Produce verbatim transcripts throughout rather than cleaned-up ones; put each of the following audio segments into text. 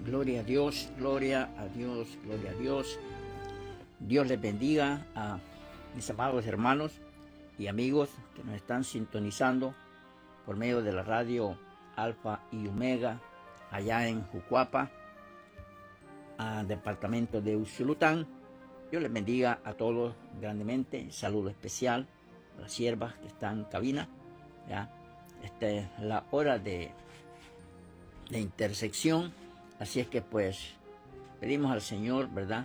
Gloria a Dios, gloria a Dios, gloria a Dios. Dios les bendiga a mis amados hermanos y amigos que nos están sintonizando por medio de la radio Alfa y Omega, allá en Jucuapa, al departamento de Usulután. Dios les bendiga a todos grandemente. Saludo especial a las siervas que están en cabina. ¿Ya? Esta es la hora de, de intersección. Así es que pues pedimos al Señor, ¿verdad?,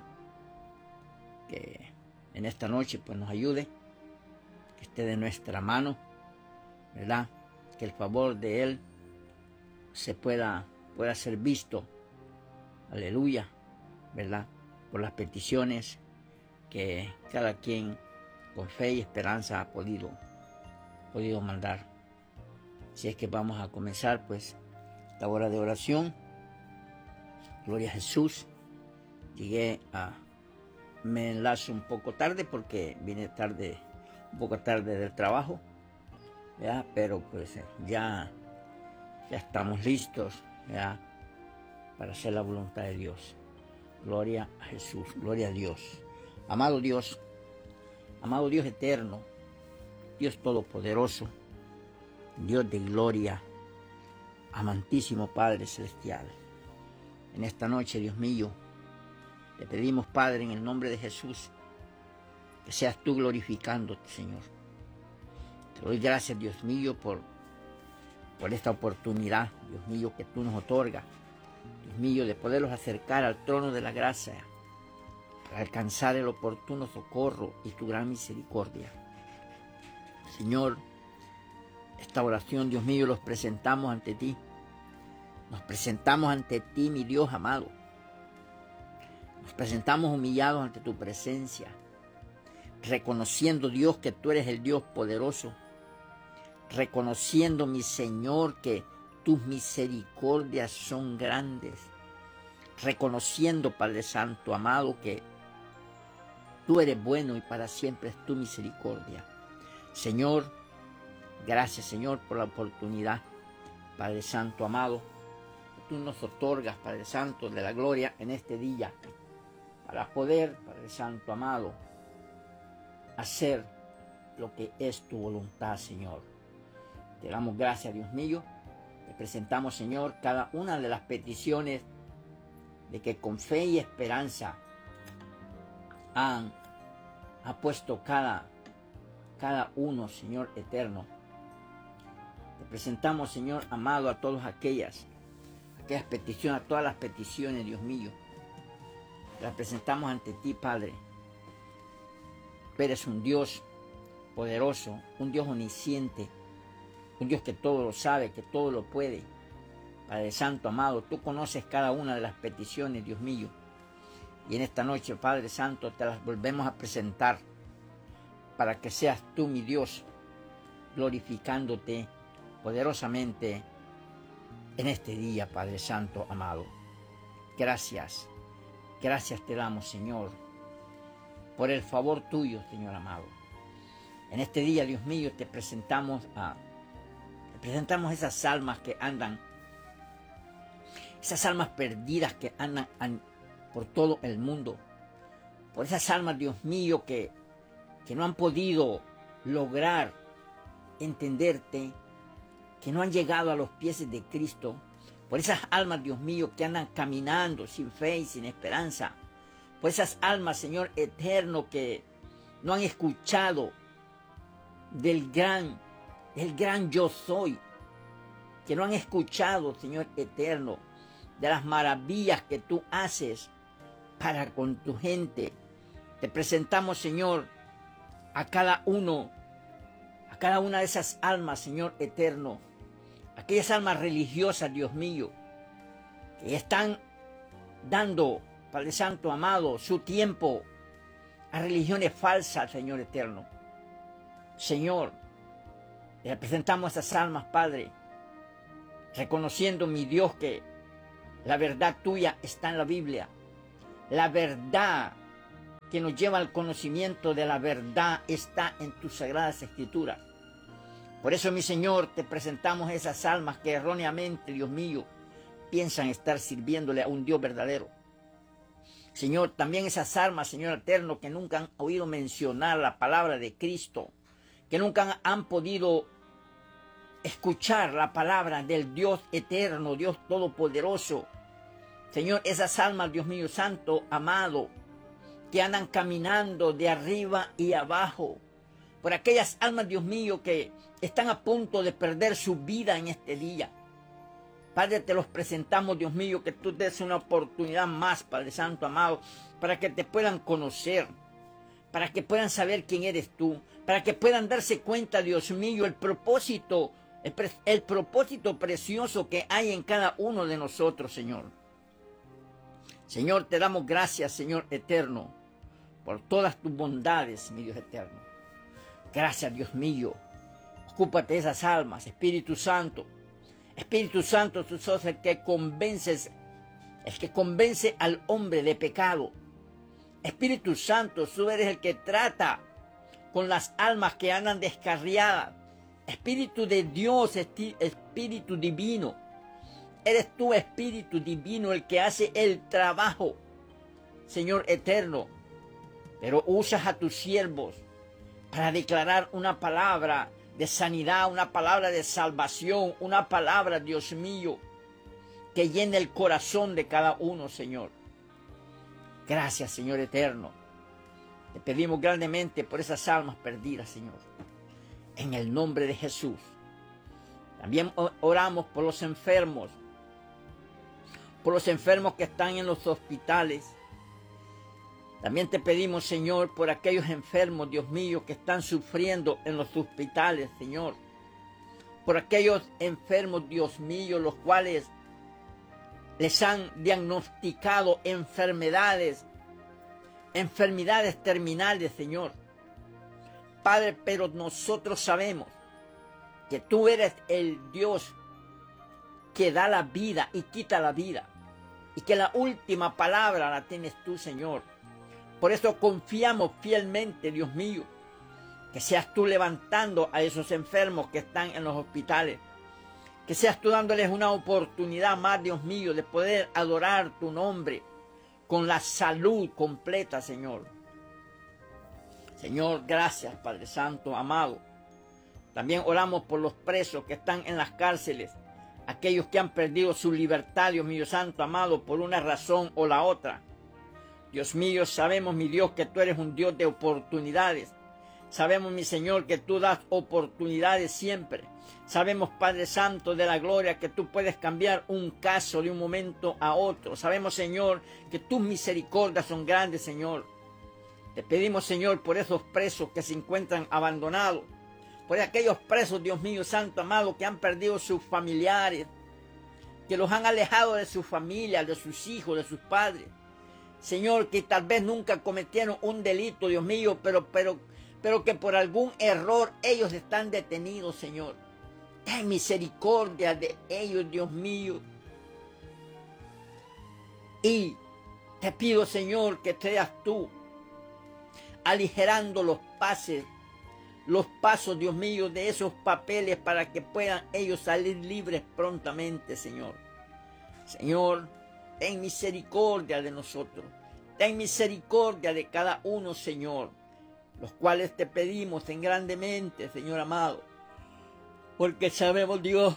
que en esta noche pues nos ayude, que esté de nuestra mano, ¿verdad?, que el favor de Él se pueda, pueda ser visto, aleluya, ¿verdad?, por las peticiones que cada quien con fe y esperanza ha podido, podido mandar. Así es que vamos a comenzar pues la hora de oración. Gloria a Jesús. Llegué a... Me enlazo un poco tarde porque vine tarde, un poco tarde del trabajo, ¿ya? Pero pues ya, ya estamos listos, ¿ya?, para hacer la voluntad de Dios. Gloria a Jesús, gloria a Dios. Amado Dios, amado Dios eterno, Dios todopoderoso, Dios de gloria, amantísimo Padre celestial. En esta noche, Dios mío, te pedimos, Padre, en el nombre de Jesús, que seas tú glorificándote, Señor. Te doy gracias, Dios mío, por, por esta oportunidad, Dios mío, que tú nos otorgas, Dios mío, de poderlos acercar al trono de la gracia, para alcanzar el oportuno socorro y tu gran misericordia. Señor, esta oración, Dios mío, los presentamos ante ti. Nos presentamos ante ti, mi Dios amado. Nos presentamos humillados ante tu presencia, reconociendo, Dios, que tú eres el Dios poderoso, reconociendo, mi Señor, que tus misericordias son grandes, reconociendo, Padre Santo amado, que tú eres bueno y para siempre es tu misericordia. Señor, gracias, Señor, por la oportunidad, Padre Santo amado, que tú nos otorgas, Padre Santo, de la gloria en este día, para poder, Padre Santo amado, hacer lo que es tu voluntad, Señor. Te damos gracias, Dios mío. Te presentamos, Señor, cada una de las peticiones de que con fe y esperanza han ha puesto cada, cada uno, Señor eterno. Te presentamos, Señor amado, a todas aquellas, aquellas peticiones, a todas las peticiones, Dios mío. Las presentamos ante ti, Padre. Tú eres un Dios poderoso, un Dios omnisciente, un Dios que todo lo sabe, que todo lo puede. Padre Santo amado, tú conoces cada una de las peticiones, Dios mío. Y en esta noche, Padre Santo, te las volvemos a presentar para que seas tú, mi Dios, glorificándote poderosamente en este día, Padre Santo amado. Gracias, gracias te damos, Señor, por el favor tuyo, Señor amado. En este día, Dios mío, te presentamos a, te presentamos esas almas que andan, esas almas perdidas que andan an, por todo el mundo, por esas almas, Dios mío, que, que no han podido lograr entenderte, que no han llegado a los pies de Cristo, por esas almas, Dios mío, que andan caminando sin fe y sin esperanza, por esas almas, Señor eterno, que no han escuchado del gran, del gran yo soy, que no han escuchado, Señor eterno, de las maravillas que tú haces para con tu gente. Te presentamos, Señor, a cada uno, a cada una de esas almas, Señor eterno, aquellas almas religiosas, Dios mío, que están dando, Padre Santo amado, su tiempo a religiones falsas, Señor eterno. Señor, le presentamos a esas almas, Padre, reconociendo, mi Dios, que la verdad tuya está en la Biblia. La verdad que nos lleva al conocimiento de la verdad está en tus sagradas escrituras. Por eso, mi Señor, te presentamos esas almas que erróneamente, Dios mío, piensan estar sirviéndole a un Dios verdadero. Señor, también esas almas, Señor eterno, que nunca han oído mencionar la palabra de Cristo, que nunca han, han podido escuchar la palabra del Dios eterno, Dios todopoderoso. Señor, esas almas, Dios mío santo, amado, que andan caminando de arriba y abajo, por aquellas almas, Dios mío, que están a punto de perder su vida en este día. Padre, te los presentamos, Dios mío, que tú des una oportunidad más, Padre Santo, amado, para que te puedan conocer, para que puedan saber quién eres tú, para que puedan darse cuenta, Dios mío, el propósito, el, el propósito precioso que hay en cada uno de nosotros, Señor. Señor, te damos gracias, Señor eterno, por todas tus bondades, mi Dios eterno. Gracias, Dios mío. Ocúpate de esas almas, Espíritu Santo. Espíritu Santo, tú sos el que convences, el que convence al hombre de pecado. Espíritu Santo, tú eres el que trata con las almas que andan descarriadas. Espíritu de Dios, Espíritu divino. Eres tú, Espíritu divino, el que hace el trabajo, Señor eterno. Pero usas a tus siervos para declarar una palabra de sanidad, una palabra de salvación, una palabra, Dios mío, que llene el corazón de cada uno, Señor. Gracias, Señor eterno. Te pedimos grandemente por esas almas perdidas, Señor. En el nombre de Jesús. También oramos por los enfermos, por los enfermos que están en los hospitales. También te pedimos, Señor, por aquellos enfermos, Dios mío, que están sufriendo en los hospitales, Señor. Por aquellos enfermos, Dios mío, los cuales les han diagnosticado enfermedades, enfermedades terminales, Señor. Padre, pero nosotros sabemos que tú eres el Dios que da la vida y quita la vida. Y que la última palabra la tienes tú, Señor. Por eso confiamos fielmente, Dios mío, que seas tú levantando a esos enfermos que están en los hospitales. Que seas tú dándoles una oportunidad más, Dios mío, de poder adorar tu nombre con la salud completa, Señor. Señor, gracias, Padre Santo, amado. También oramos por los presos que están en las cárceles, aquellos que han perdido su libertad, Dios mío santo, amado, por una razón o la otra. Dios mío, sabemos, mi Dios, que tú eres un Dios de oportunidades. Sabemos, mi Señor, que tú das oportunidades siempre. Sabemos, Padre Santo de la gloria, que tú puedes cambiar un caso de un momento a otro. Sabemos, Señor, que tus misericordias son grandes, Señor. Te pedimos, Señor, por esos presos que se encuentran abandonados. Por aquellos presos, Dios mío, santo, amado, que han perdido sus familiares. Que los han alejado de su familia, de sus hijos, de sus padres. Señor, que tal vez nunca cometieron un delito, Dios mío, pero, pero, pero que por algún error ellos están detenidos, Señor. Ten misericordia de ellos, Dios mío. Y te pido, Señor, que seas tú aligerando los pases, los pasos, Dios mío, de esos papeles para que puedan ellos salir libres prontamente, Señor. Señor, ten misericordia de nosotros. Ten misericordia de cada uno, Señor. Los cuales te pedimos en grandemente, Señor amado. Porque sabemos, Dios,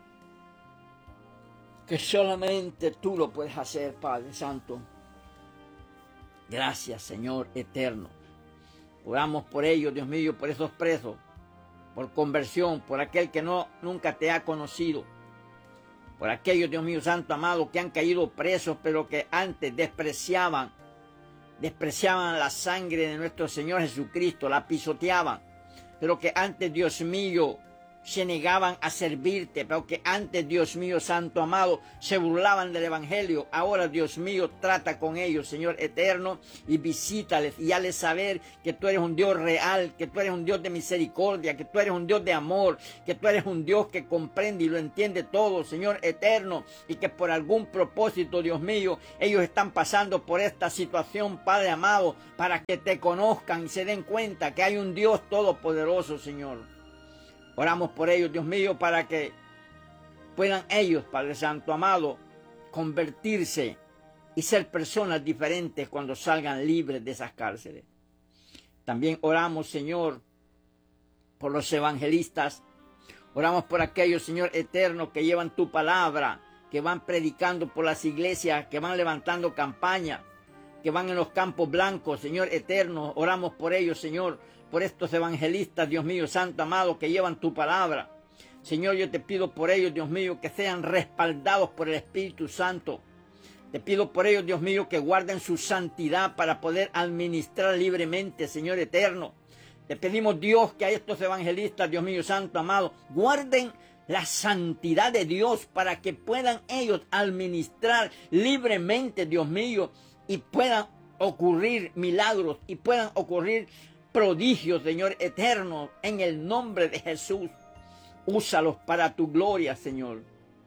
que solamente tú lo puedes hacer, Padre Santo. Gracias, Señor eterno. Oramos por ellos, Dios mío, por esos presos. Por conversión, por aquel que no, nunca te ha conocido. Por aquellos, Dios mío, santo amado, que han caído presos, pero que antes despreciaban, despreciaban la sangre de nuestro Señor Jesucristo, la pisoteaban, pero que antes, Dios mío, se negaban a servirte, pero que antes, Dios mío, santo amado, se burlaban del Evangelio. Ahora, Dios mío, trata con ellos, Señor eterno, y visítales y hazles saber que tú eres un Dios real, que tú eres un Dios de misericordia, que tú eres un Dios de amor, que tú eres un Dios que comprende y lo entiende todo, Señor eterno, y que por algún propósito, Dios mío, ellos están pasando por esta situación, Padre amado, para que te conozcan y se den cuenta que hay un Dios todopoderoso, Señor. Oramos por ellos, Dios mío, para que puedan ellos, Padre Santo amado, convertirse y ser personas diferentes cuando salgan libres de esas cárceles. También oramos, Señor, por los evangelistas. Oramos por aquellos, Señor eterno, que llevan tu palabra, que van predicando por las iglesias, que van levantando campañas, que van en los campos blancos, Señor eterno. Oramos por ellos, Señor, por estos evangelistas, Dios mío, santo, amado, que llevan tu palabra. Señor, yo te pido por ellos, Dios mío, que sean respaldados por el Espíritu Santo. Te pido por ellos, Dios mío, que guarden su santidad para poder administrar libremente, Señor eterno. Te pedimos, Dios, que a estos evangelistas, Dios mío, santo, amado, guarden la santidad de Dios para que puedan ellos administrar libremente, Dios mío, y puedan ocurrir milagros y puedan ocurrir prodigios, Señor eterno, en el nombre de Jesús. Úsalos para tu gloria, Señor.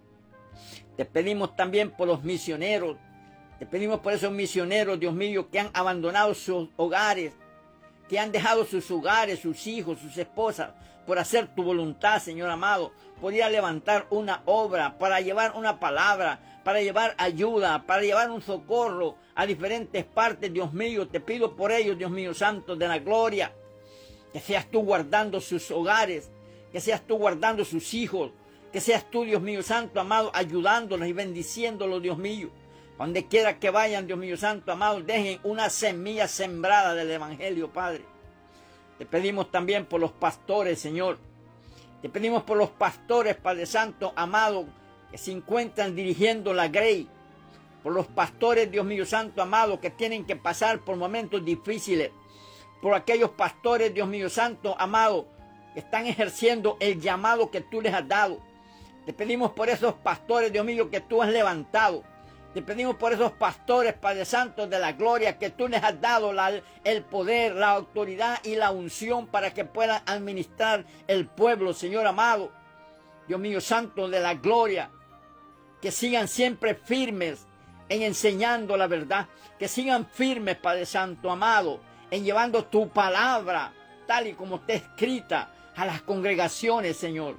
Te pedimos también por los misioneros. Te pedimos por esos misioneros, Dios mío, que han abandonado sus hogares, que han dejado sus hogares, sus hijos, sus esposas, por hacer tu voluntad, Señor amado. Podría levantar una obra, para llevar una palabra, para llevar ayuda, para llevar un socorro a diferentes partes, Dios mío. Te pido por ellos, Dios mío, santo de la gloria, que seas tú guardando sus hogares, que seas tú guardando sus hijos, que seas tú, Dios mío, santo, amado, ayudándolos y bendiciéndolos, Dios mío. Donde quiera que vayan, Dios mío, santo, amado, dejen una semilla sembrada del Evangelio, Padre. Te pedimos también por los pastores, Señor. Te pedimos por los pastores, Padre Santo, amado, que se encuentran dirigiendo la Grey. Por los pastores, Dios mío, santo, amado, que tienen que pasar por momentos difíciles. Por aquellos pastores, Dios mío, santo, amado, que están ejerciendo el llamado que tú les has dado. Te pedimos por esos pastores, Dios mío, que tú has levantado. Te pedimos por esos pastores, Padre Santo, de la gloria, que tú les has dado la, el poder, la autoridad y la unción para que puedan administrar el pueblo, Señor amado. Dios mío, santo de la gloria, que sigan siempre firmes en enseñando la verdad, que sigan firmes, Padre Santo amado, en llevando tu palabra, tal y como está escrita, a las congregaciones, Señor.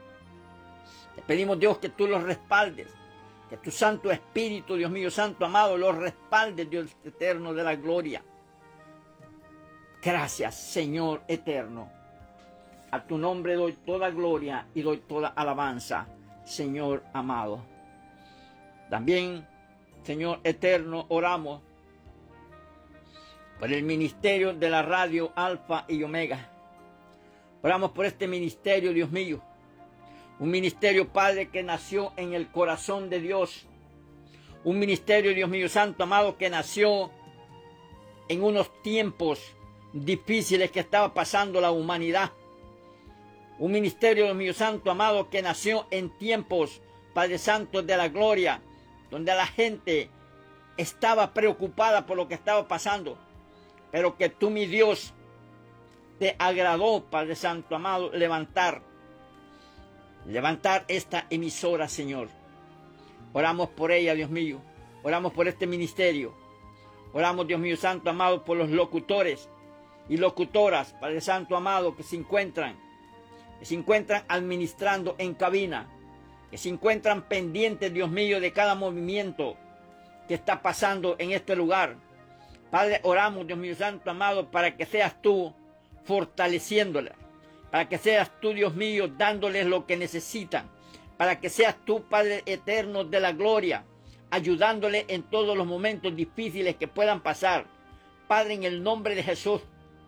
Te pedimos, Dios, que tú los respaldes, que tu Santo Espíritu, Dios mío, santo amado, los respalde, Dios eterno de la gloria. Gracias, Señor eterno. A tu nombre doy toda gloria y doy toda alabanza, Señor amado. También, Señor eterno, oramos por el ministerio de la radio Alfa y Omega. Oramos por este ministerio, Dios mío. Un ministerio, Padre, que nació en el corazón de Dios. Un ministerio, Dios mío, santo, amado, que nació en unos tiempos difíciles que estaba pasando la humanidad. Un ministerio, Dios mío, santo, amado, que nació en tiempos, Padre Santo, de la gloria, donde la gente estaba preocupada por lo que estaba pasando. Pero que tú, mi Dios, te agradó, Padre Santo, amado, levantar Levantar esta emisora, Señor. Oramos por ella, Dios mío. Oramos por este ministerio. Oramos, Dios mío, santo, amado, por los locutores y locutoras, Padre Santo, amado, que se encuentran, que se encuentran administrando en cabina, que se encuentran pendientes, Dios mío, de cada movimiento que está pasando en este lugar. Padre, oramos, Dios mío, santo, amado, para que seas tú fortaleciéndola. Para que seas tú, Dios mío, dándoles lo que necesitan. Para que seas tú, Padre eterno de la gloria, ayudándoles en todos los momentos difíciles que puedan pasar. Padre, en el nombre de Jesús,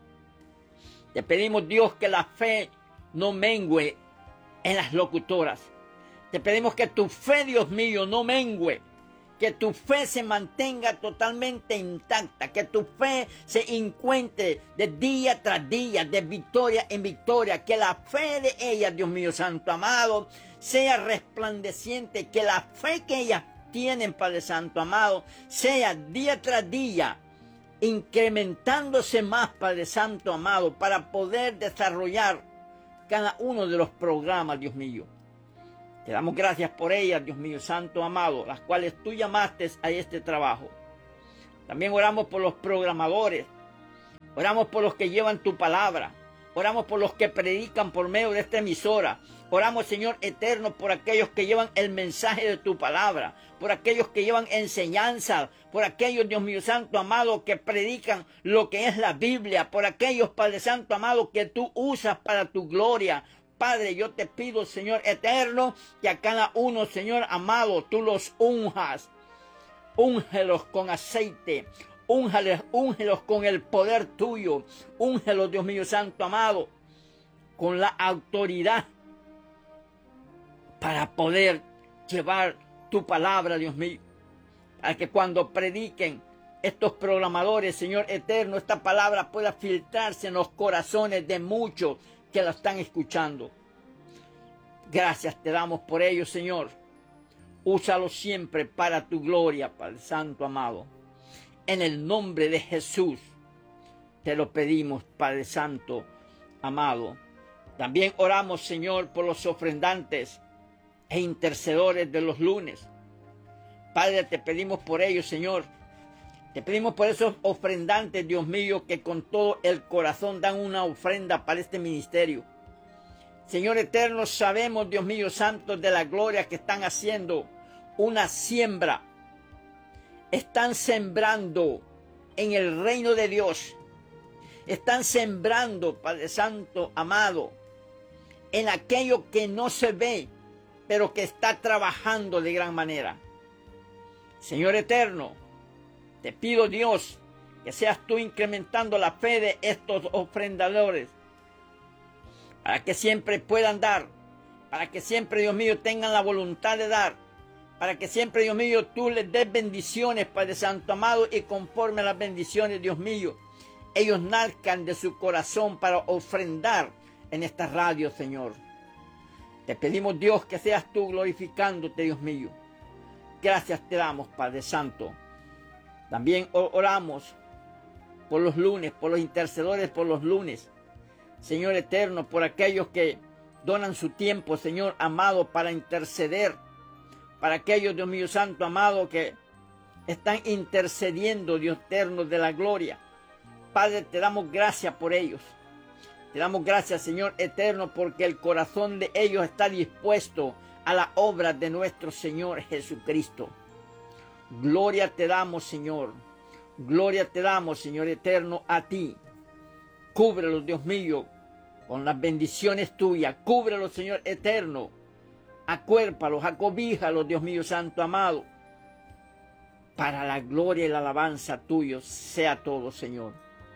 te pedimos, Dios, que la fe no mengüe en las locutoras. Te pedimos que tu fe, Dios mío, no mengüe. Que tu fe se mantenga totalmente intacta, que tu fe se encuentre de día tras día, de victoria en victoria, que la fe de ellas, Dios mío, santo amado, sea resplandeciente, que la fe que ellas tienen, Padre Santo amado, sea día tras día, incrementándose más, Padre Santo amado, para poder desarrollar cada uno de los programas, Dios mío. Te damos gracias por ellas, Dios mío, santo amado, las cuales tú llamaste a este trabajo. También oramos por los programadores. Oramos por los que llevan tu palabra. Oramos por los que predican por medio de esta emisora. Oramos, Señor eterno, por aquellos que llevan el mensaje de tu palabra, por aquellos que llevan enseñanza, por aquellos, Dios mío santo amado, que predican lo que es la Biblia, por aquellos, Padre Santo amado, que tú usas para tu gloria. Padre, yo te pido, Señor eterno, que a cada uno, Señor amado, tú los unjas. Úngelos con aceite, úngelos, úngelos con el poder tuyo, úngelos, Dios mío santo amado, con la autoridad para poder llevar tu palabra, Dios mío, para que cuando prediquen estos programadores, Señor eterno, esta palabra pueda filtrarse en los corazones de muchos que la están escuchando. Gracias te damos por ello, Señor. Úsalo siempre para tu gloria, Padre Santo amado. En el nombre de Jesús te lo pedimos, Padre Santo amado. También oramos, Señor, por los ofrendantes e intercedores de los lunes. Padre, te pedimos por ellos, Señor. Te pedimos por esos ofrendantes, Dios mío, que con todo el corazón dan una ofrenda para este ministerio. Señor eterno, sabemos, Dios mío santo, de la gloria que están haciendo una siembra. Están sembrando en el reino de Dios. Están sembrando, Padre Santo amado, en aquello que no se ve, pero que está trabajando de gran manera. Señor eterno, te pido, Dios, que seas tú incrementando la fe de estos ofrendadores, para que siempre puedan dar, para que siempre, Dios mío, tengan la voluntad de dar, para que siempre, Dios mío, tú les des bendiciones, Padre Santo amado, y conforme a las bendiciones, Dios mío, ellos nazcan de su corazón para ofrendar en esta radio, Señor. Te pedimos, Dios, que seas tú glorificándote, Dios mío. Gracias te damos, Padre Santo. También oramos por los lunes, por los intercedores por los lunes. Señor eterno, por aquellos que donan su tiempo, Señor amado, para interceder. Para aquellos, Dios mío santo amado, que están intercediendo, Dios eterno de la gloria. Padre, te damos gracias por ellos. Te damos gracias, Señor eterno, porque el corazón de ellos está dispuesto a la obra de nuestro Señor Jesucristo. Gloria te damos, Señor. Gloria te damos, Señor eterno, a ti. Cúbrelos, Dios mío, con las bendiciones tuyas. Cúbrelos, Señor eterno. Acuérpalos, acobíjalos, Dios mío santo amado. Para la gloria y la alabanza tuyo sea todo, Señor.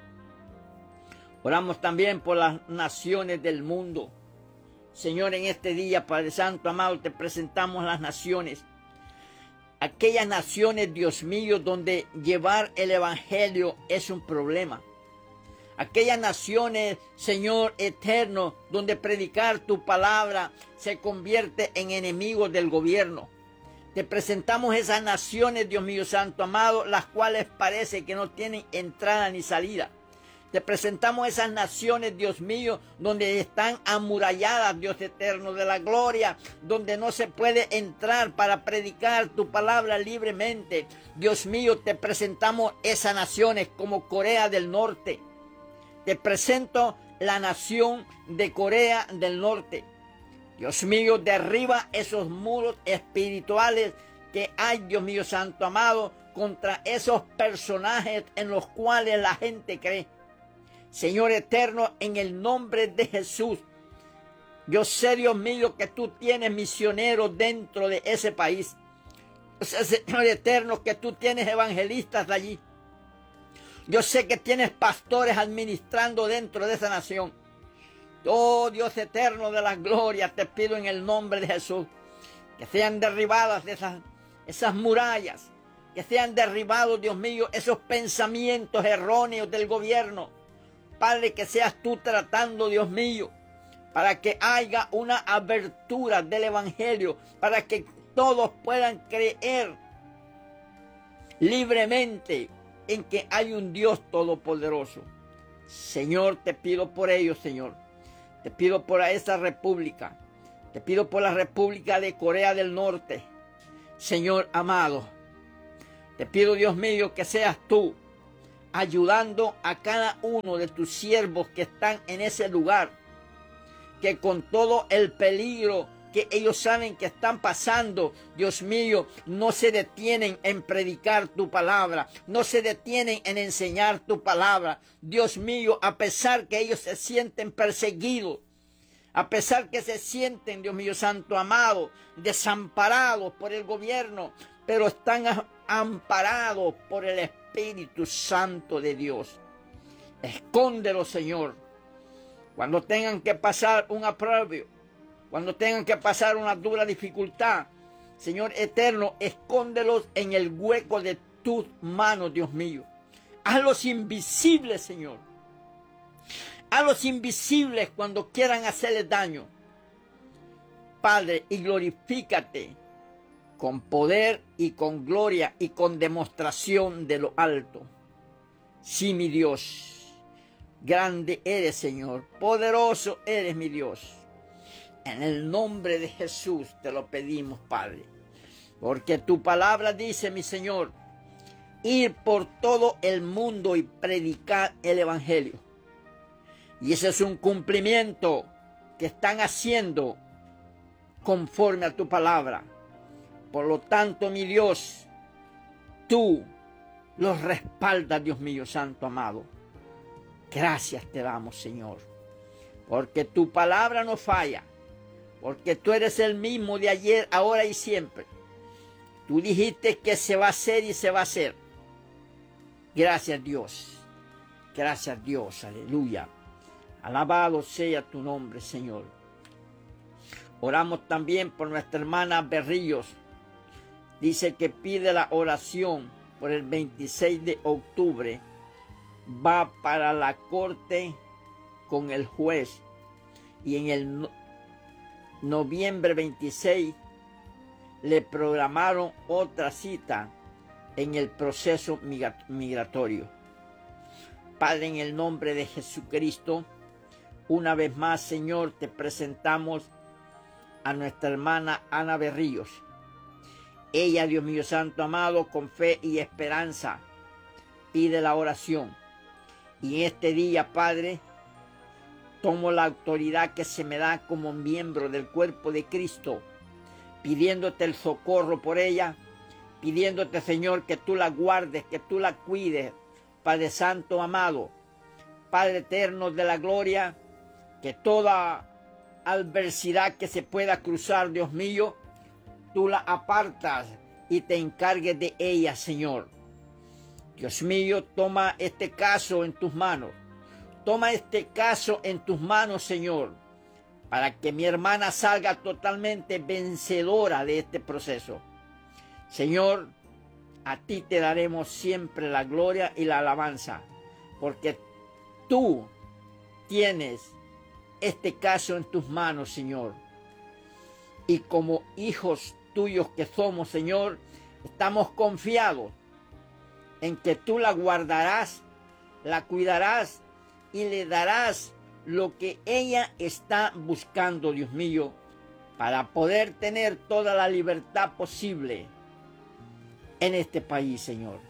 Oramos también por las naciones del mundo. Señor, en este día, Padre Santo amado, te presentamos las naciones. Aquellas naciones, Dios mío, donde llevar el evangelio es un problema. Aquellas naciones, Señor eterno, donde predicar tu palabra se convierte en enemigos del gobierno. Te presentamos esas naciones, Dios mío santo amado, las cuales parece que no tienen entrada ni salida. Te presentamos esas naciones, Dios mío, donde están amuralladas, Dios eterno de la gloria, donde no se puede entrar para predicar tu palabra libremente. Dios mío, te presentamos esas naciones como Corea del Norte. Te presento la nación de Corea del Norte. Dios mío, derriba esos muros espirituales que hay, Dios mío santo amado, contra esos personajes en los cuales la gente cree. Señor eterno, en el nombre de Jesús, yo sé, Dios mío, que tú tienes misioneros dentro de ese país. Yo sé, Señor eterno, que tú tienes evangelistas de allí. Yo sé que tienes pastores administrando dentro de esa nación. Oh Dios eterno de la gloria, te pido en el nombre de Jesús que sean derribadas esas, esas murallas, que sean derribados, Dios mío, esos pensamientos erróneos del gobierno. Padre, que seas tú tratando, Dios mío, para que haya una abertura del evangelio, para que todos puedan creer libremente en que hay un Dios todopoderoso. Señor, te pido por ellos, Señor. Te pido por esa república. Te pido por la República de Corea del Norte. Señor amado, te pido, Dios mío, que seas tú ayudando a cada uno de tus siervos que están en ese lugar, que con todo el peligro que ellos saben que están pasando, Dios mío, no se detienen en predicar tu palabra, no se detienen en enseñar tu palabra. Dios mío, a pesar que ellos se sienten perseguidos, a pesar que se sienten, Dios mío santo amado, desamparados por el gobierno, pero están amparados por el Espíritu Santo de Dios. Escóndelo, Señor, cuando tengan que pasar un aprobio, cuando tengan que pasar una dura dificultad. Señor eterno, escóndelos en el hueco de tus manos, Dios mío. Hazlos invisibles, Señor. Hazlos invisibles cuando quieran hacerles daño. Padre, y glorifícate con poder y con gloria y con demostración de lo alto. Sí, mi Dios, grande eres, Señor, poderoso eres, mi Dios. En el nombre de Jesús te lo pedimos, Padre, porque tu palabra dice, mi Señor, ir por todo el mundo y predicar el Evangelio. Y ese es un cumplimiento que están haciendo conforme a tu palabra. Por lo tanto, mi Dios, tú los respaldas, Dios mío, santo amado. Gracias te damos, Señor, porque tu palabra no falla, porque tú eres el mismo de ayer, ahora y siempre. Tú dijiste que se va a hacer y se va a hacer. Gracias, Dios. Gracias, Dios. Aleluya. Alabado sea tu nombre, Señor. Oramos también por nuestra hermana Berríos. Dice que pide la oración por el veintiséis de octubre. Va para la corte con el juez. Y en el no- noviembre veintiséis le programaron otra cita en el proceso migratorio. Padre, en el nombre de Jesucristo, una vez más, Señor, te presentamos a nuestra hermana Ana Berríos. Ella, Dios mío santo amado, con fe y esperanza, pide la oración. Y en este día, Padre, tomo la autoridad que se me da como miembro del cuerpo de Cristo, pidiéndote el socorro por ella, pidiéndote, Señor, que tú la guardes, que tú la cuides, Padre Santo amado, Padre eterno de la gloria, que toda adversidad que se pueda cruzar, Dios mío, tú la apartas y te encargues de ella, Señor. Dios mío, toma este caso en tus manos. Toma este caso en tus manos, Señor, para que mi hermana salga totalmente vencedora de este proceso. Señor, a ti te daremos siempre la gloria y la alabanza, porque tú tienes este caso en tus manos, Señor. Y como hijos tuyos que somos, Señor, estamos confiados en que tú la guardarás, la cuidarás y le darás lo que ella está buscando, Dios mío, para poder tener toda la libertad posible en este país, Señor.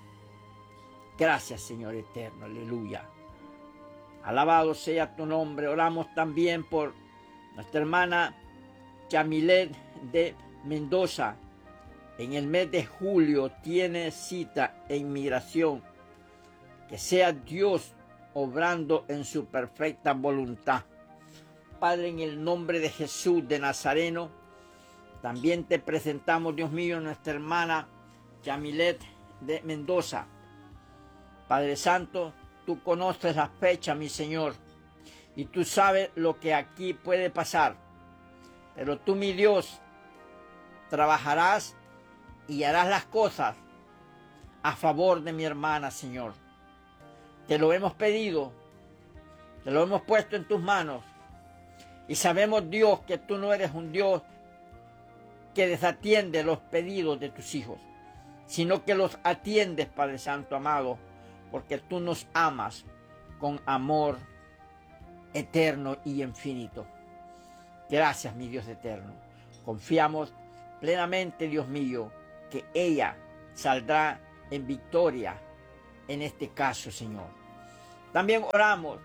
Gracias, Señor eterno, aleluya. Alabado sea tu nombre. Oramos también por nuestra hermana Yamilet de Mendoza. En el mes de julio tiene cita en inmigración. Que sea Dios obrando en su perfecta voluntad. Padre, en el nombre de Jesús de Nazareno, también te presentamos, Dios mío, nuestra hermana Yamilet de Mendoza. Padre Santo, tú conoces la fecha, mi Señor, y tú sabes lo que aquí puede pasar. Pero tú, mi Dios, trabajarás y harás las cosas a favor de mi hermana, Señor. Te lo hemos pedido, te lo hemos puesto en tus manos, y sabemos, Dios, que tú no eres un Dios que desatiende los pedidos de tus hijos, sino que los atiendes, Padre Santo amado, porque tú nos amas con amor eterno y infinito. Gracias, mi Dios eterno. Confiamos plenamente, Dios mío, que ella saldrá en victoria en este caso, Señor. También oramos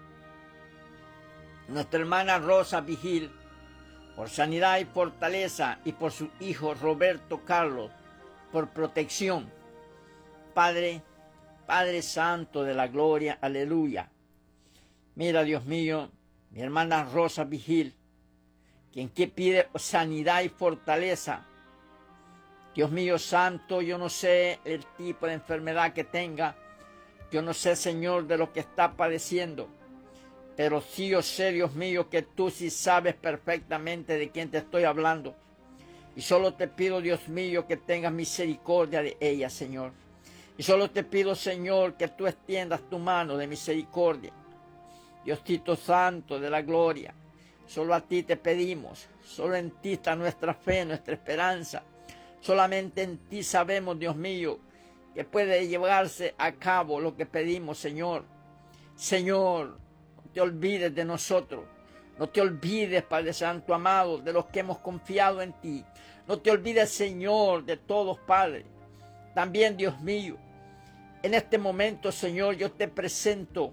nuestra hermana Rosa Vigil, por sanidad y fortaleza, y por su hijo Roberto Carlos, por protección. Padre, Padre Santo de la gloria, aleluya. Mira, Dios mío, mi hermana Rosa Vigil, quien que pide sanidad y fortaleza. Dios mío santo, yo no sé el tipo de enfermedad que tenga, yo no sé, Señor, de lo que está padeciendo, pero sí yo sé, Dios mío, que tú sí sabes perfectamente de quién te estoy hablando. Y solo te pido, Dios mío, que tengas misericordia de ella, Señor. Y solo te pido, Señor, que tú extiendas tu mano de misericordia. Diosito Santo de la gloria, solo a ti te pedimos, solo en ti está nuestra fe, nuestra esperanza. Solamente en ti sabemos, Dios mío, que puede llevarse a cabo lo que pedimos, Señor. Señor, no te olvides de nosotros. No te olvides, Padre Santo amado, de los que hemos confiado en ti. No te olvides, Señor, de todos, Padre. También, Dios mío, en este momento, Señor, yo te presento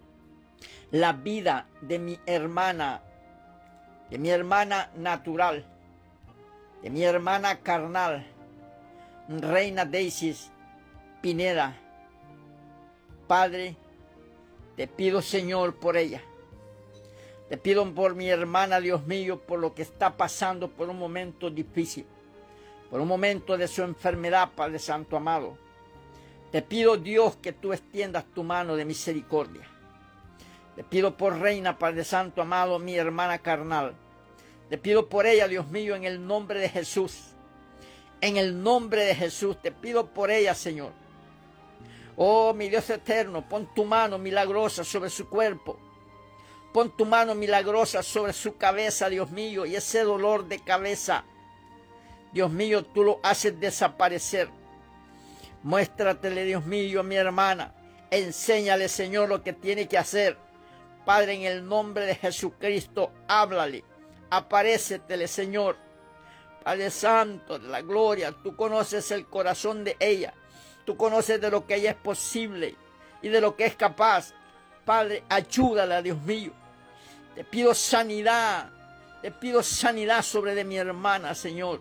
la vida de mi hermana, de mi hermana natural, de mi hermana carnal, Reina Daisy Pineda. Padre, te pido, Señor, por ella. Te pido por mi hermana, Dios mío, por lo que está pasando por un momento difícil, por un momento de su enfermedad, Padre Santo amado. Te pido, Dios, que tú extiendas tu mano de misericordia. Te pido por Reina, Padre Santo amado, mi hermana carnal. Te pido por ella, Dios mío, en el nombre de Jesús. En el nombre de Jesús, te pido por ella, Señor. Oh, mi Dios eterno, pon tu mano milagrosa sobre su cuerpo. Pon tu mano milagrosa sobre su cabeza, Dios mío, y ese dolor de cabeza, Dios mío, tú lo haces desaparecer. Muéstratele, Dios mío, a mi hermana. Enséñale, Señor, lo que tiene que hacer. Padre, en el nombre de Jesucristo, háblale. Aparécetele, Señor. Padre Santo de la gloria, tú conoces el corazón de ella. Tú conoces de lo que ella es posible y de lo que es capaz. Padre, ayúdala, Dios mío. Te pido sanidad. Te pido sanidad sobre de mi hermana, Señor.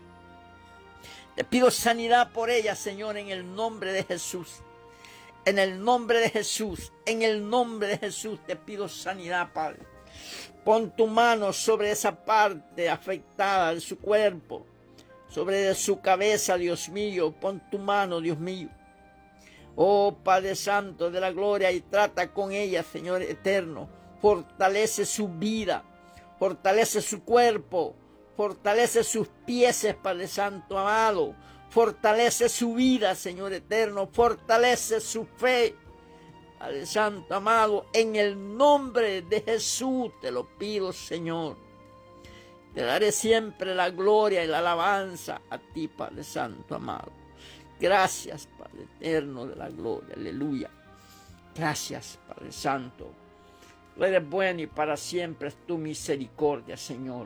Te pido sanidad por ella, Señor, en el nombre de Jesús. En el nombre de Jesús, en el nombre de Jesús te pido sanidad, Padre. Pon tu mano sobre esa parte afectada de su cuerpo, sobre de su cabeza, Dios mío. Pon tu mano, Dios mío. Oh, Padre Santo de la gloria, y trata con ella, Señor eterno. Fortalece su vida, fortalece su cuerpo, fortalece sus pies, Padre Santo amado. Fortalece su vida, Señor eterno. Fortalece su fe, Padre Santo amado. En el nombre de Jesús te lo pido, Señor. Te daré siempre la gloria y la alabanza a ti, Padre Santo amado. Gracias, Padre eterno de la gloria. Aleluya. Gracias, Padre Santo. Tú eres bueno y para siempre es tu misericordia, Señor.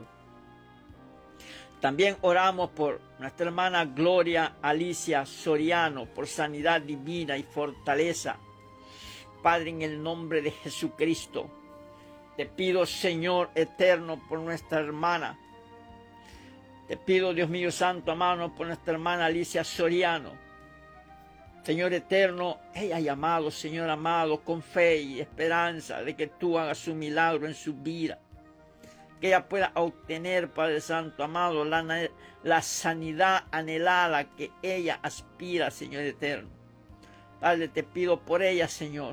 También oramos por nuestra hermana Gloria Alicia Soriano, por sanidad divina y fortaleza. Padre, en el nombre de Jesucristo, te pido, Señor eterno, por nuestra hermana. Te pido, Dios mío santo amado, por nuestra hermana Alicia Soriano. Señor eterno, ella ha llamado, Señor amado, con fe y esperanza de que tú hagas un milagro en su vida. Que ella pueda obtener, Padre Santo amado, la, la sanidad anhelada que ella aspira, Señor eterno. Padre, te pido por ella, Señor.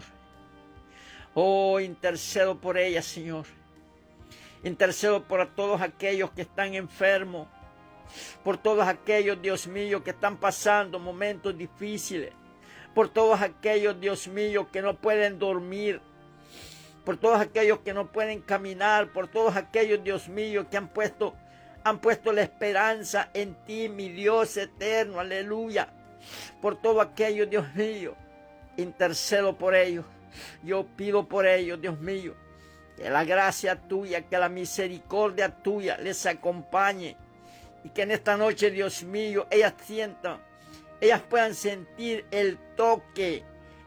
Oh, intercedo por ella, Señor. Intercedo por todos aquellos que están enfermos. Por todos aquellos, Dios mío, que están pasando momentos difíciles. Por todos aquellos, Dios mío, que no pueden dormir. Por todos aquellos que no pueden caminar, por todos aquellos, Dios mío, que han puesto, han puesto la esperanza en ti, mi Dios eterno, aleluya. Por todos aquellos, Dios mío, intercedo por ellos. Yo pido por ellos, Dios mío, que la gracia tuya, que la misericordia tuya les acompañe. Y que en esta noche, Dios mío, ellas sientan, ellas puedan sentir el toque,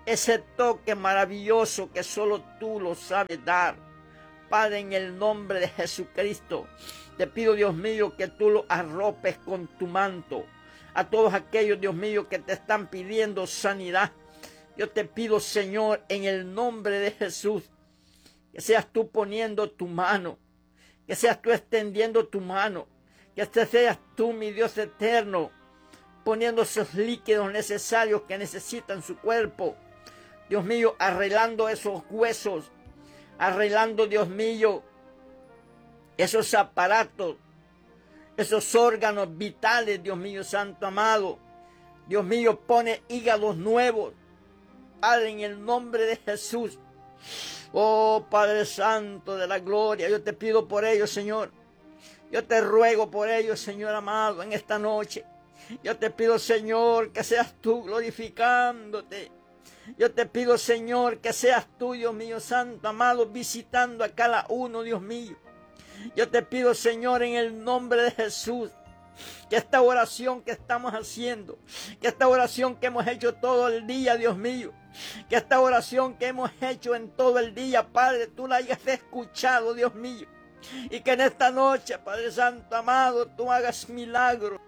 ese toque maravilloso que solo tú lo sabes dar. Padre, en el nombre de Jesucristo, te pido, Dios mío, que tú lo arropes con tu manto. A todos aquellos, Dios mío, que te están pidiendo sanidad, yo te pido, Señor, en el nombre de Jesús, que seas tú poniendo tu mano, que seas tú extendiendo tu mano, que seas tú, mi Dios eterno, poniendo esos líquidos necesarios que necesitan su cuerpo. Dios mío, arreglando esos huesos, arreglando, Dios mío, esos aparatos, esos órganos vitales, Dios mío, santo amado. Dios mío, pone hígados nuevos, Padre, en el nombre de Jesús. Oh, Padre Santo de la gloria, yo te pido por ellos, Señor. Yo te ruego por ellos, Señor amado, en esta noche. Yo te pido, Señor, que seas tú glorificándote. Yo te pido, Señor, que seas tú, Dios mío, santo amado, visitando a cada uno, Dios mío. Yo te pido, Señor, en el nombre de Jesús, que esta oración que estamos haciendo, que esta oración que hemos hecho todo el día, Dios mío, que esta oración que hemos hecho en todo el día, Padre, tú la hayas escuchado, Dios mío, y que en esta noche, Padre Santo amado, tú hagas milagros.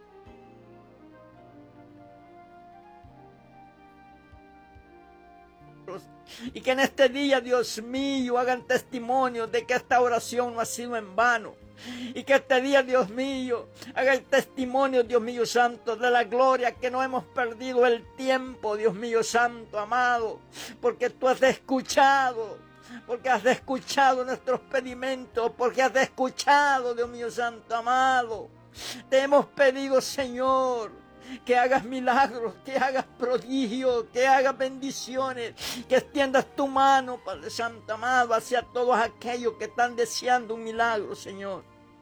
Y que en este día, Dios mío, hagan testimonio de que esta oración no ha sido en vano. Y que este día, Dios mío, hagan testimonio, Dios mío santo, de la gloria, que no hemos perdido el tiempo, Dios mío santo, amado, porque tú has escuchado, porque has escuchado nuestros pedimentos, porque has escuchado, Dios mío santo, amado. Te hemos pedido, Señor, que hagas milagros, que hagas prodigios, que hagas bendiciones, que extiendas tu mano, Padre Santo amado, hacia todos aquellos que están deseando un milagro, Señor.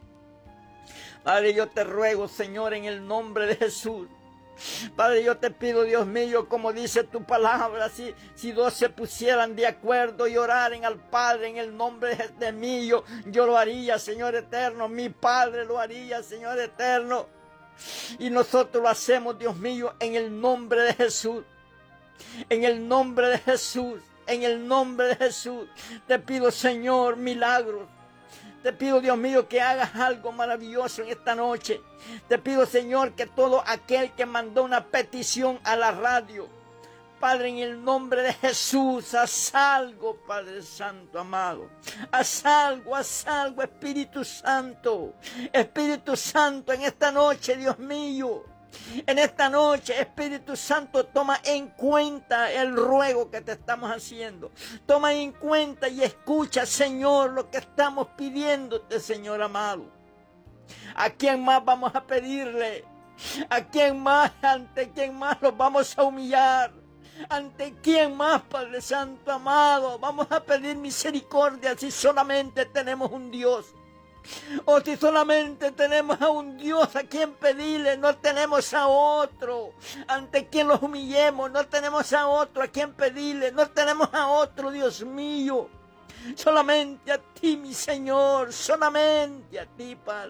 Padre, yo te ruego, Señor, en el nombre de Jesús. Padre, yo te pido, Dios mío, como dice tu palabra, si, si dos se pusieran de acuerdo y oraran al Padre en el nombre de, de mí, yo, yo lo haría, Señor eterno, mi Padre lo haría, Señor eterno. Y nosotros lo hacemos, Dios mío, en el nombre de Jesús. En el nombre de Jesús. En el nombre de Jesús. Te pido, Señor, milagros. Te pido, Dios mío, que hagas algo maravilloso en esta noche. Te pido, Señor, que todo aquel que mandó una petición a la radio, Padre, en el nombre de Jesús, haz algo, Padre Santo amado. Haz algo, haz algo, Espíritu Santo. Espíritu Santo, en esta noche, Dios mío. En esta noche, Espíritu Santo, toma en cuenta el ruego que te estamos haciendo. Toma en cuenta y escucha, Señor, lo que estamos pidiéndote, Señor amado. ¿A quién más vamos a pedirle? ¿A quién más, ante quién más los vamos a humillar? ¿Ante quién más, Padre Santo amado, vamos a pedir misericordia si solamente tenemos un Dios? O si solamente tenemos a un Dios a quien pedirle, no tenemos a otro ante quien los humillemos, no tenemos a otro a quien pedirle, no tenemos a otro, Dios mío. Solamente a ti, mi Señor, solamente a ti, Padre.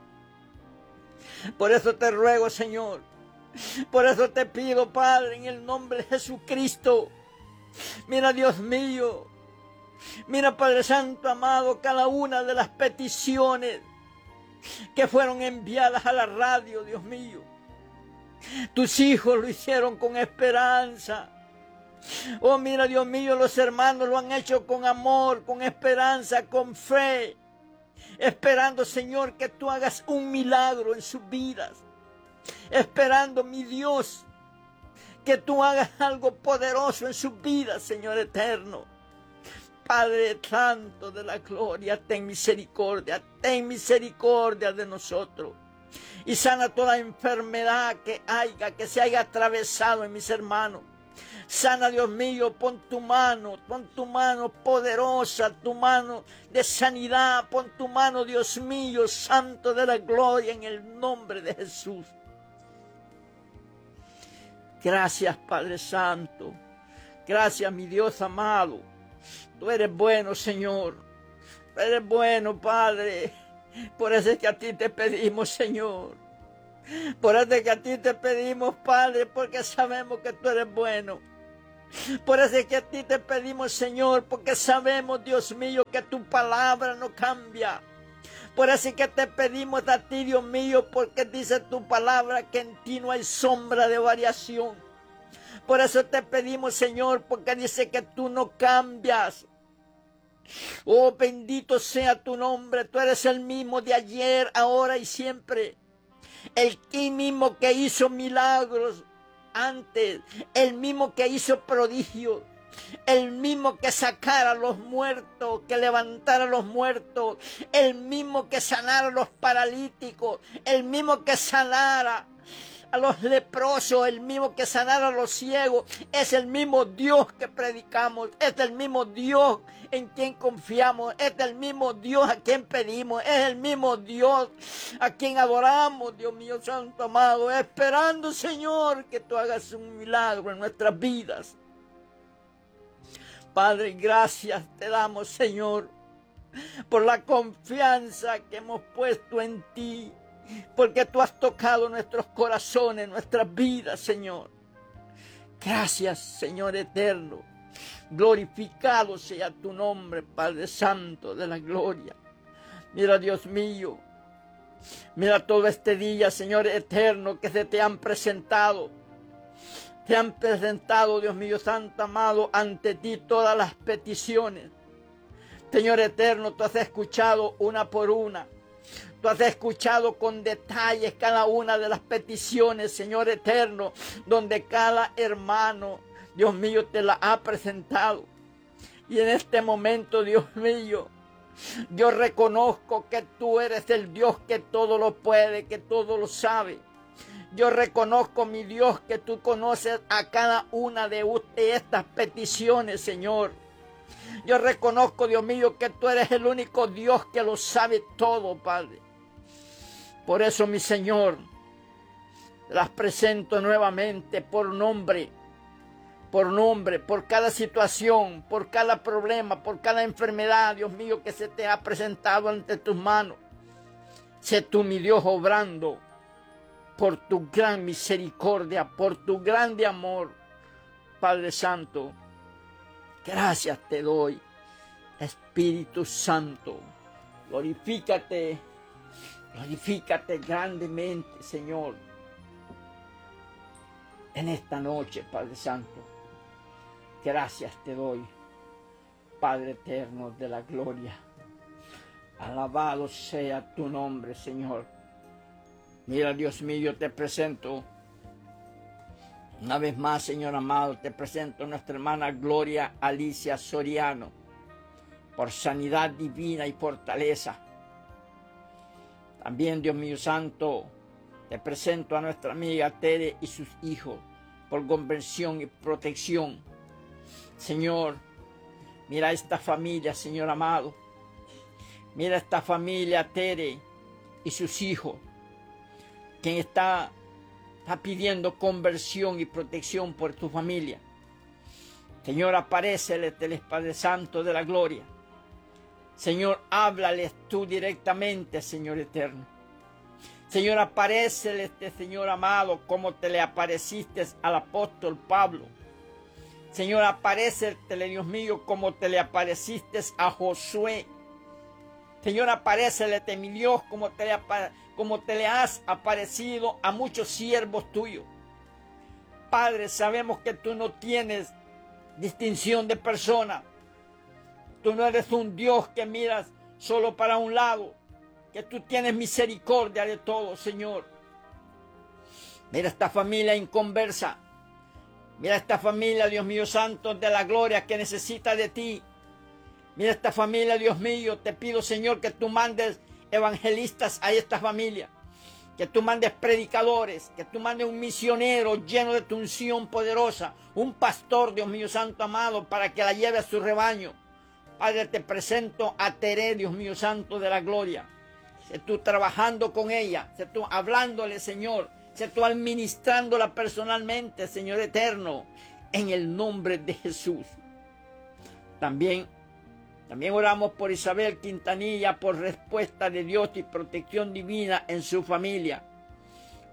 Por eso te ruego, Señor. Por eso te pido, Padre, en el nombre de Jesucristo. Mira, Dios mío. Mira, Padre Santo amado, cada una de las peticiones que fueron enviadas a la radio, Dios mío. Tus hijos lo hicieron con esperanza. Oh, mira, Dios mío, los hermanos lo han hecho con amor, con esperanza, con fe. Esperando, Señor, que tú hagas un milagro en sus vidas. Esperando, mi Dios, que tú hagas algo poderoso en sus vidas, Señor eterno. Padre Santo de la gloria, ten misericordia, ten misericordia de nosotros. Y sana toda enfermedad que haya, que se haya atravesado en mis hermanos. Sana, Dios mío, pon tu mano, pon tu mano poderosa, tu mano de sanidad, pon tu mano, Dios mío, Santo de la gloria, en el nombre de Jesús. Gracias, Padre Santo. Gracias, mi Dios amado. Tú eres bueno, Señor. Tú eres bueno, Padre. Por eso es que a ti te pedimos, Señor. Por eso es que a ti te pedimos, Padre, porque sabemos que tú eres bueno. Por eso es que a ti te pedimos, Señor, porque sabemos, Dios mío, que tu palabra no cambia. Por eso es que te pedimos a ti, Dios mío, porque dice tu palabra que en ti no hay sombra de variación. Por eso te pedimos, Señor, porque dice que tú no cambias. Oh, bendito sea tu nombre. Tú eres el mismo de ayer, ahora y siempre. El mismo que hizo milagros antes. El mismo que hizo prodigios. El mismo que sacara a los muertos, que levantara a los muertos. El mismo que sanara a los paralíticos. El mismo que sanara a los leprosos, el mismo que sanara a los ciegos. Es el mismo Dios que predicamos, es el mismo Dios en quien confiamos, es el mismo Dios a quien pedimos, es el mismo Dios a quien adoramos, Dios mío santo amado, esperando, Señor, que tú hagas un milagro en nuestras vidas. Padre, gracias te damos, Señor, por la confianza que hemos puesto en ti, porque tú has tocado nuestros corazones, nuestras vidas, Señor. Gracias, Señor eterno. Glorificado sea tu nombre, Padre Santo de la gloria. Mira, Dios mío, mira todo este día, Señor eterno, que se te han presentado. Te han presentado, Dios mío, santo amado, ante ti todas las peticiones. Señor eterno, tú has escuchado una por una. Tú has escuchado con detalles cada una de las peticiones, Señor eterno, donde cada hermano, Dios mío, te la ha presentado. Y en este momento, Dios mío, yo reconozco que tú eres el Dios que todo lo puede, que todo lo sabe. Yo reconozco, mi Dios, que tú conoces a cada una de estas peticiones, Señor. Yo reconozco, Dios mío, que tú eres el único Dios que lo sabe todo, Padre. Por eso, mi Señor, las presento nuevamente por nombre, por nombre, por cada situación, por cada problema, por cada enfermedad, Dios mío, que se te ha presentado ante tus manos. Sé tú, mi Dios, obrando por tu gran misericordia, por tu grande amor, Padre Santo. Gracias te doy, Espíritu Santo. Glorifícate, glorifícate grandemente, Señor, en esta noche, Padre Santo. Gracias te doy, Padre eterno de la gloria. Alabado sea tu nombre, Señor. Mira, Dios mío, yo te presento una vez más, Señor amado, te presento a nuestra hermana Gloria Alicia Soriano, por sanidad divina y fortaleza. También, Dios mío santo, te presento a nuestra amiga Tere y sus hijos, por conversión y protección. Señor, mira esta familia, Señor amado. Mira esta familia, Tere y sus hijos, quien está, está pidiendo conversión y protección por tu familia. Señor, aparéceles del Padre Santo de la gloria. Señor, háblales tú directamente, Señor eterno. Señor, aparéceles, Señor amado, como te le apareciste al apóstol Pablo. Señor, aparécele, Dios mío, como te le apareciste a Josué. Señor, aparécele, mi Dios, como te, le, como te le has aparecido a muchos siervos tuyos. Padre, sabemos que tú no tienes distinción de persona. Tú no eres un Dios que miras solo para un lado, que tú tienes misericordia de todos, Señor. Mira esta familia inconversa. Mira esta familia, Dios mío santo, de la gloria, que necesita de ti. Mira esta familia, Dios mío, te pido, Señor, que tú mandes evangelistas a esta familia, que tú mandes predicadores, que tú mandes un misionero lleno de tu unción poderosa, un pastor, Dios mío santo amado, para que la lleve a su rebaño. Padre, te presento a Tere, Dios mío santo de la gloria. Sé tú trabajando con ella, sé tú hablándole, Señor, sé tú administrándola personalmente, Señor eterno, en el nombre de Jesús. También También oramos por Isabel Quintanilla, por respuesta de Dios y protección divina en su familia.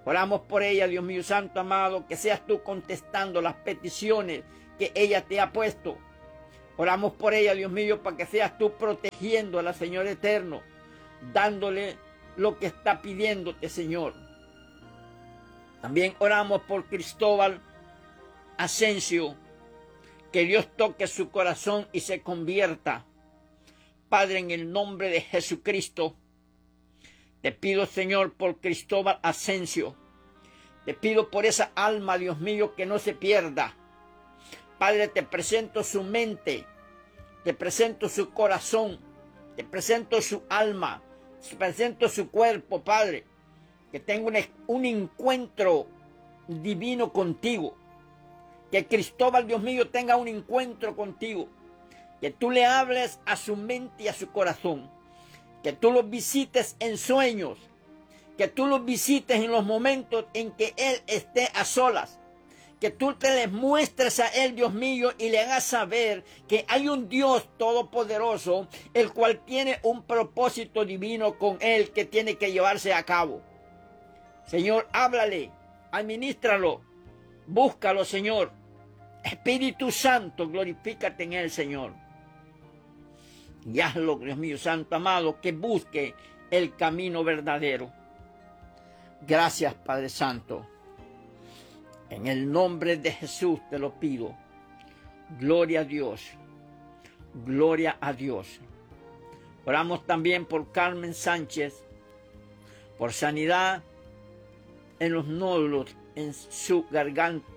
Oramos por ella, Dios mío santo amado, que seas tú contestando las peticiones que ella te ha puesto. Oramos por ella, Dios mío, para que seas tú protegiendo a la Señor eterno, dándole lo que está pidiéndote, Señor. También oramos por Cristóbal Asensio, que Dios toque su corazón y se convierta. Padre, en el nombre de Jesucristo, te pido, Señor, por Cristóbal Asensio. Te pido por esa alma, Dios mío, que no se pierda. Padre, te presento su mente, te presento su corazón, te presento su alma, te presento su cuerpo, Padre. Que tenga un, un encuentro divino contigo. Que Cristóbal, Dios mío, tenga un encuentro contigo. Que tú le hables a su mente y a su corazón. Que tú los visites en sueños. Que tú los visites en los momentos en que él esté a solas. Que tú te les muestres a él, Dios mío, y le hagas saber que hay un Dios todopoderoso, el cual tiene un propósito divino con él que tiene que llevarse a cabo. Señor, háblale, administralo, búscalo, Señor. Espíritu Santo, glorifícate en él, Señor. Y hazlo, Dios mío, Santo amado, que busque el camino verdadero. Gracias, Padre Santo. En el nombre de Jesús te lo pido. Gloria a Dios. Gloria a Dios. Oramos también por Carmen Sánchez, por sanidad en los nódulos en su garganta.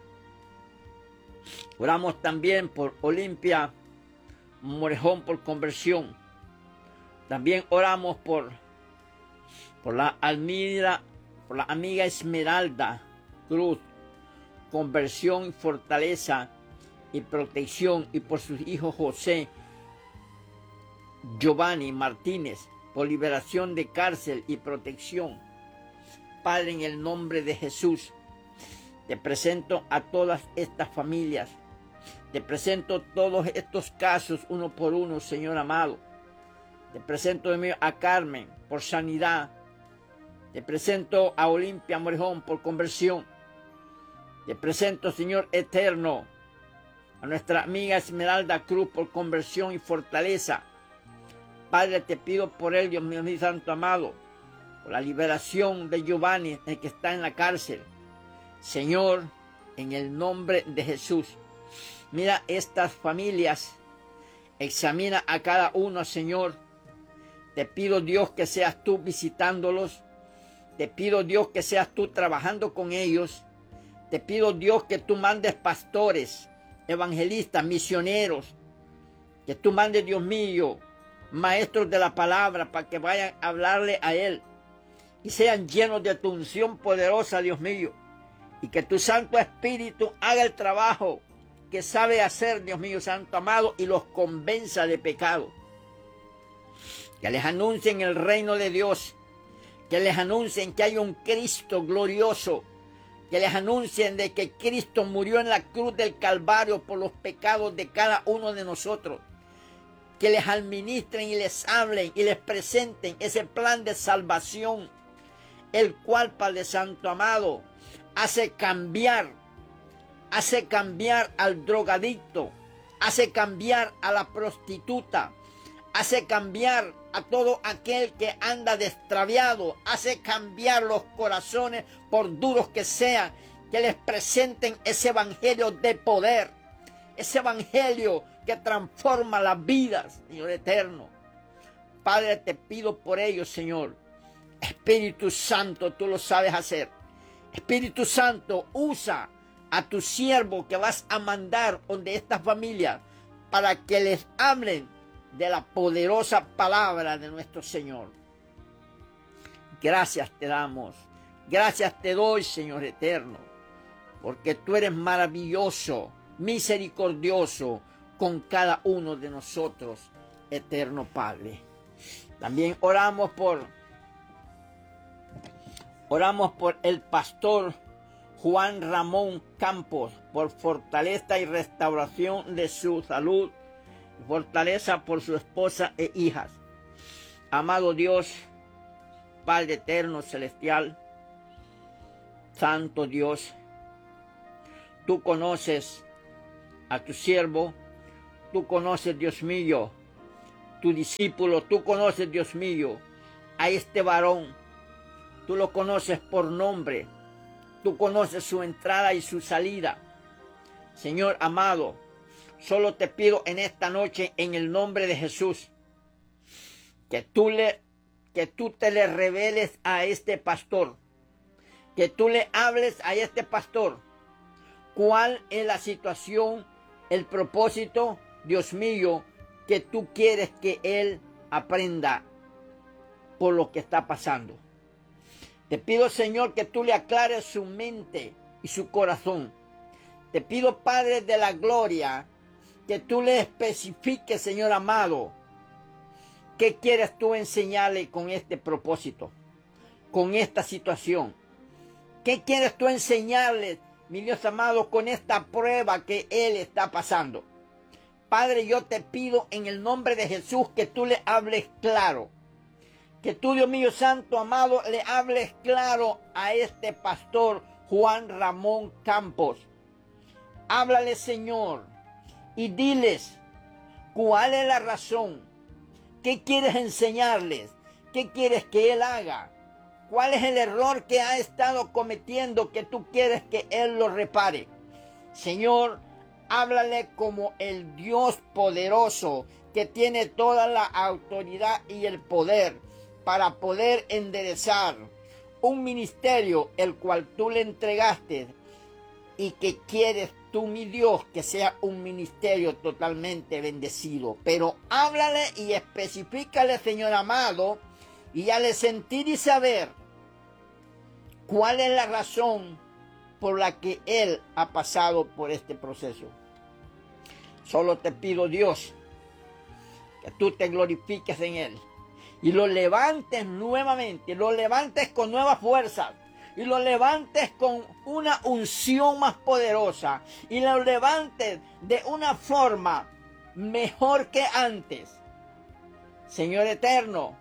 Oramos también por Olimpia Morejón, por conversión. También oramos por, por la amiga, por la amiga Esmeralda Cruz, conversión, fortaleza y protección, y por sus hijos José Giovanni Martínez, por liberación de cárcel y protección. Padre, en el nombre de Jesús, te presento a todas estas familias. Te presento todos estos casos uno por uno, Señor amado. Te presento de mí a Carmen por sanidad. Te presento a Olimpia Morejón por conversión. Te presento, Señor eterno, a nuestra amiga Esmeralda Cruz por conversión y fortaleza. Padre, te pido por él, Dios mío, mi santo amado, por la liberación de Giovanni, el que está en la cárcel. Señor, en el nombre de Jesús, mira estas familias, examina a cada uno, Señor. Te pido, Dios, que seas tú visitándolos. Te pido, Dios, que seas tú trabajando con ellos. Te pido, Dios, que tú mandes pastores, evangelistas, misioneros. Que tú mandes, Dios mío, maestros de la palabra para que vayan a hablarle a él. Y sean llenos de tu unción poderosa, Dios mío. Y que tu Santo Espíritu haga el trabajo que sabe hacer, Dios mío, Santo amado, y los convenza de pecado. Que les anuncien el reino de Dios. Que les anuncien que hay un Cristo glorioso. Que les anuncien de que Cristo murió en la cruz del Calvario por los pecados de cada uno de nosotros. Que les administren y les hablen y les presenten ese plan de salvación, el cual, Padre Santo amado, hace cambiar, hace cambiar al drogadicto, hace cambiar a la prostituta, hace cambiar a todo aquel que anda destraviado, hace cambiar los corazones por duros que sean, que les presenten ese evangelio de poder, ese evangelio que transforma las vidas, Señor eterno. Padre, te pido por ellos, Señor. Espíritu Santo, tú lo sabes hacer. Espíritu Santo, usa a tu siervo que vas a mandar donde estas familias para que les hablen de la poderosa palabra de nuestro Señor. Gracias te damos. Gracias te doy, Señor eterno, porque tú eres maravilloso, misericordioso con cada uno de nosotros, eterno Padre. También oramos por oramos por el pastor Juan Ramón Campos, por fortaleza y restauración de su salud, fortaleza por su esposa e hijas. Amado Dios, Padre eterno celestial, Santo Dios, tú conoces a tu siervo, tú conoces, Dios mío, tu discípulo, tú conoces, Dios mío, a este varón, tú lo conoces por nombre, tú conoces su entrada y su salida. Señor amado, solo te pido en esta noche, en el nombre de Jesús, que tú, le, que tú te le reveles a este pastor, que tú le hables a este pastor, cuál es la situación, el propósito, Dios mío, que tú quieres que él aprenda por lo que está pasando. Te pido, Señor, que tú le aclares su mente y su corazón. Te pido, Padre de la gloria, que tú le especifiques, Señor amado, qué quieres tú enseñarle con este propósito, con esta situación. ¿Qué quieres tú enseñarle, mi Dios amado, con esta prueba que él está pasando? Padre, yo te pido en el nombre de Jesús que tú le hables claro. Que tú, Dios mío santo, amado, le hables claro a este pastor Juan Ramón Campos. Háblale, Señor, y diles cuál es la razón. ¿Qué quieres enseñarles? ¿Qué quieres que él haga? ¿Cuál es el error que ha estado cometiendo que tú quieres que él lo repare? Señor, háblale como el Dios poderoso que tiene toda la autoridad y el poder para poder enderezar un ministerio el cual tú le entregaste y que quieres tú, mi Dios, que sea un ministerio totalmente bendecido. Pero háblale y especifícale, Señor amado, y hazle sentir y saber cuál es la razón por la que él ha pasado por este proceso. Solo te pido, Dios, que tú te glorifiques en él y lo levantes nuevamente, lo levantes con nuevas fuerzas y lo levantes con una unción más poderosa y lo levantes de una forma mejor que antes. Señor eterno,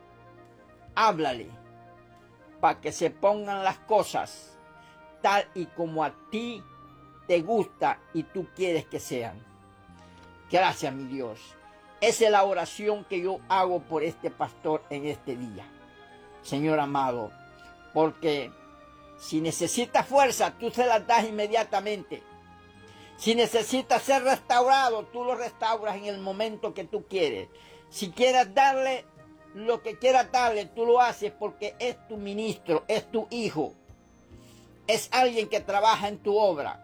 háblale para que se pongan las cosas tal y como a ti te gusta y tú quieres que sean. Gracias, mi Dios. Esa es la oración que yo hago por este pastor en este día. Señor amado, porque si necesita fuerza, tú se las das inmediatamente. Si necesita ser restaurado, tú lo restauras en el momento que tú quieres. Si quieres darle lo que quieras darle, tú lo haces porque es tu ministro, es tu hijo. Es alguien que trabaja en tu obra.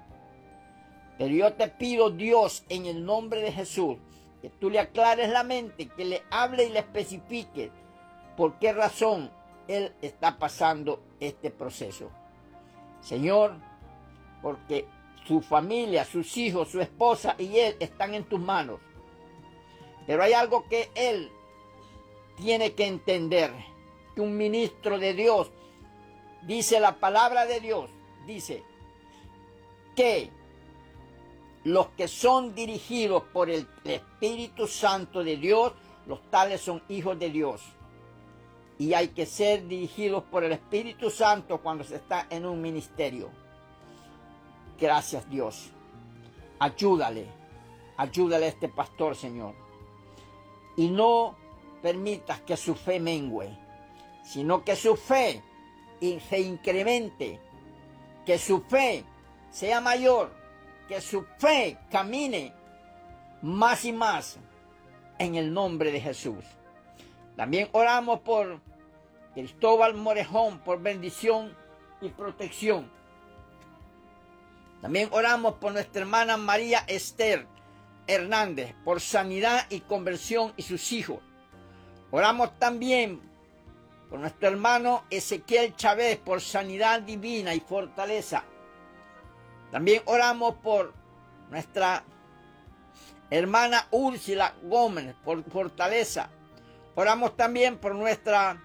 Pero yo te pido, Dios, en el nombre de Jesús, que tú le aclares la mente, que le hable y le especifique por qué razón él está pasando este proceso. Señor, porque su familia, sus hijos, su esposa y él están en tus manos. Pero hay algo que él tiene que entender, que un ministro de Dios, dice la palabra de Dios, dice que los que son dirigidos por el Espíritu Santo de Dios, los tales son hijos de Dios. Y hay que ser dirigidos por el Espíritu Santo cuando se está en un ministerio. Gracias, Dios. Ayúdale, ayúdale a este pastor, Señor. Y no permitas que su fe mengue, sino que su fe se incremente, que su fe sea mayor, que su fe camine más y más en el nombre de Jesús. También oramos por Cristóbal Morejón, por bendición y protección. También oramos por nuestra hermana María Esther Hernández, por sanidad y conversión y sus hijos. Oramos también por nuestro hermano Ezequiel Chávez, por sanidad divina y fortaleza. También oramos por nuestra hermana Úrsula Gómez, por fortaleza. Oramos también por nuestra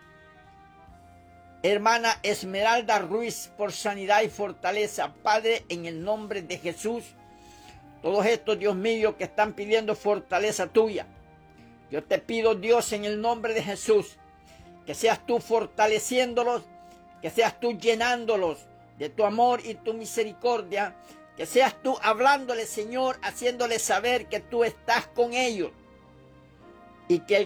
hermana Esmeralda Ruiz, por sanidad y fortaleza. Padre, en el nombre de Jesús, todos estos, Dios mío, que están pidiendo fortaleza tuya, yo te pido, Dios, en el nombre de Jesús, que seas tú fortaleciéndolos, que seas tú llenándolos de tu amor y tu misericordia, que seas tú hablándole, Señor, haciéndole saber que tú estás con ellos y que el